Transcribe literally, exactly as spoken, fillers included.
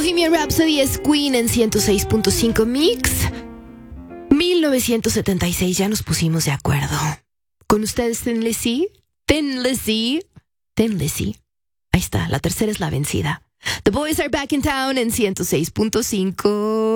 Bohemian Rhapsody es Queen en ciento seis punto cinco Mix. mil novecientos setenta y seis, ya nos pusimos de acuerdo. Con ustedes, Thin Lizzy. Thin Lizzy. Thin Lizzy. Ahí está, la tercera es la vencida. The Boys Are Back in Town en ciento seis punto cinco.